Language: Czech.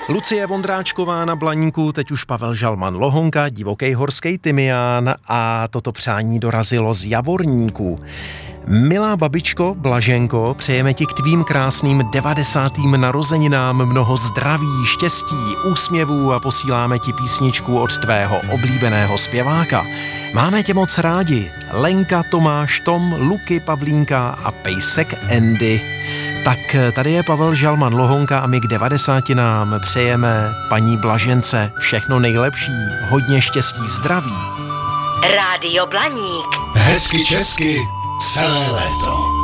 Lucie Vondráčková na Blaníku, teď už Pavel Žalman Lohonka, divoký horský tymián a toto přání dorazilo z Javorníků. Milá babičko Blaženko, přejeme ti k tvým krásným 90. narozeninám mnoho zdraví, štěstí, úsměvů a posíláme ti písničku od tvého oblíbeného zpěváka. Máme tě moc rádi. Lenka, Tomáš, Tom, Luky, Pavlínka a pejsek Andy. Tak tady je Pavel Žalman Lohonka a my k 90 přejeme paní Blažence všechno nejlepší, hodně štěstí, zdraví. Rádio Blaník. Hezky česky celé léto.